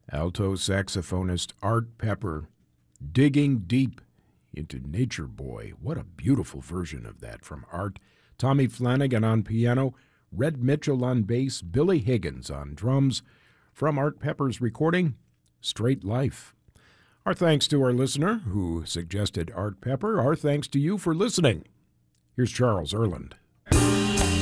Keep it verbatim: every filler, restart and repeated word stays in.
Alto saxophonist Art Pepper, Digging Deep into Nature Boy. What a beautiful version of that from Art. Tommy Flanagan on piano, Red Mitchell on bass, Billy Higgins on drums. From Art Pepper's recording, Straight Life. Our thanks to our listener who suggested Art Pepper. Our thanks to you for listening. Here's Charles Erland.